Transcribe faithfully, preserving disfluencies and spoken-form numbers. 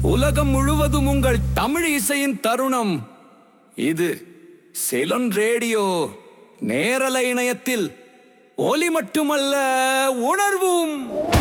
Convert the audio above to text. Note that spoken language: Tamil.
உலகம் முழுவதும் உங்கள் தமிழ் இசையின் தருணம். இது செலன் ரேடியோ. நேரலை இணையத்தில் ஒலி மட்டுமல்ல, உணர்வும்.